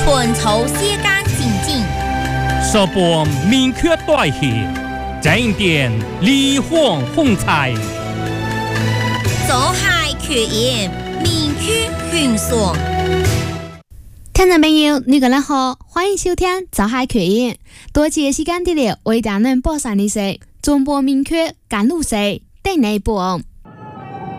本草世間前進， 十本明確代表，正點離荒風采， 走海缺鹽，明確勸說。 聽眾朋友，你個人好，歡迎收聽《走海缺鹽》，多謝時間的了，為大家播上的是中波明確甘露水等你播。